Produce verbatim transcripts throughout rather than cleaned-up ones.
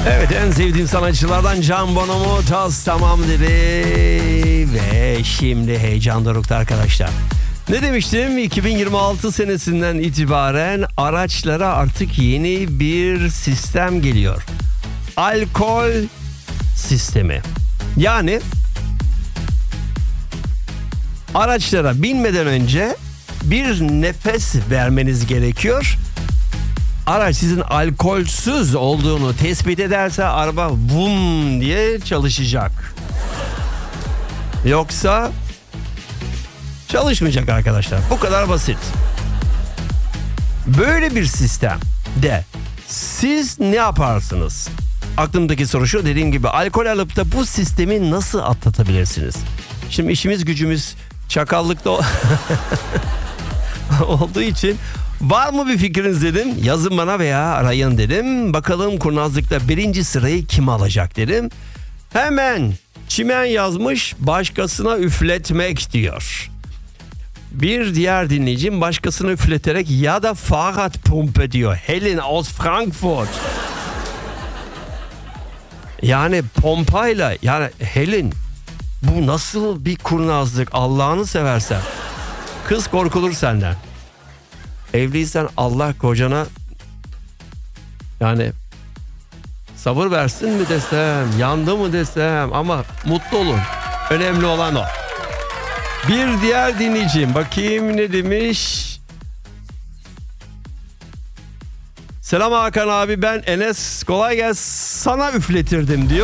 Evet, en sevdiğim sanatçılardan Can Bonomo "Tas tamam" dedi. Ve şimdi heyecan dorukta arkadaşlar. Ne demiştim? iki bin yirmi altı senesinden itibaren araçlara artık yeni bir sistem geliyor. Alkol sistemi. Yani araçlara binmeden önce bir nefes vermeniz gerekiyor. Araç sizin alkolsüz olduğunu tespit ederse araba vum diye çalışacak. Yoksa çalışmayacak arkadaşlar. Bu kadar basit. Böyle bir sistemde siz ne yaparsınız? Aklımdaki soru şu, dediğim gibi alkol alıp da bu sistemi nasıl atlatabilirsiniz? Şimdi işimiz gücümüz çakallıkta olduğu için var mı bir fikriniz dedim. Yazın bana veya arayın dedim. Bakalım kurnazlıkta birinci sırayı kim alacak dedim. Hemen Çimen yazmış, başkasına üfletmek diyor. Bir diğer dinleyicim başkasına üfleterek ya da Fahrradpumpe diyor. Helen aus Frankfurt. Yani pompayla, yani Helen, bu nasıl bir kurnazlık Allah'ını seversen. Kız korkulur senden. Evliysen Allah kocana yani sabır versin mi desem, yandı mı desem, ama mutlu olun. Önemli olan o. Bir diğer dinleyicim bakayım ne demiş. Selam Hakan abi, ben Enes, kolay gelsin, sana üfletirdim diyor.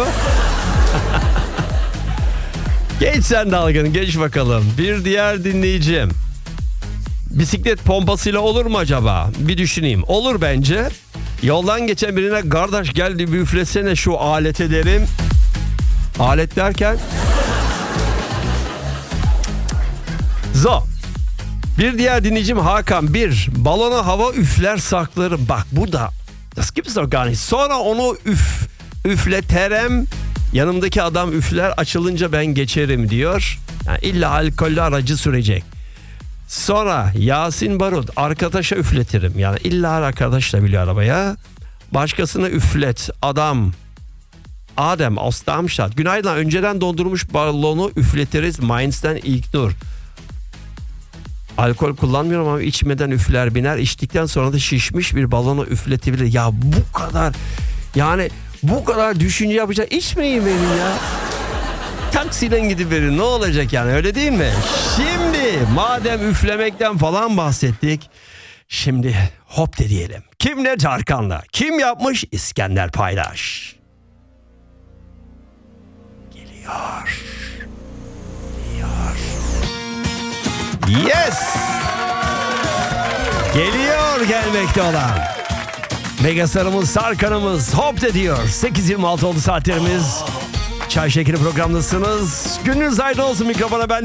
Geç sen dalgın, geç bakalım. Bir diğer dinleyicim. Bisiklet pompasıyla olur mu acaba? Bir düşüneyim. Olur bence. Yoldan geçen birine kardeş geldi bir üflesene şu alete derim. Alet derken? Zo. Bir diğer dinleyicim Hakan. Bir, balona hava üfler saklarım. Bak bu da. Das gibt's doch gar nicht. Sonra onu üf, üfleterem. Yanımdaki adam üfler, açılınca ben geçerim diyor. Yani illa alkollü aracı sürecek. Sonra Yasin Barut, arkadaşa üfletirim. Yani illa arkadaşla biliyor arabaya. Başkasına üflet. Adam. Adem aus Darmstadt. Günaydın, önceden dondurmuş balonu üfletiriz. Mainz'ten İlknur. Alkol kullanmıyorum ama içmeden üfler biner. İçtikten sonra da şişmiş bir balonu üfletebilir. Ya bu kadar, yani bu kadar düşünce yapacak, içmeyin benim ya. Taksiden gidiverin, ne olacak yani, öyle değil mi? Şimdi madem üflemekten falan bahsettik, şimdi hop de diyelim. Kimle? Tarkan'la. Kim yapmış? İskender Paylaş. Geliyor. Geliyor. Yes! Geliyor gelmekte olan. Megastarımız Tarkan'ımız hop de diyor. sekiz yirmi altı oldu saatlerimiz. Çay Şekeri programdasınız. Gününüz aydın olsun, mikrofona ben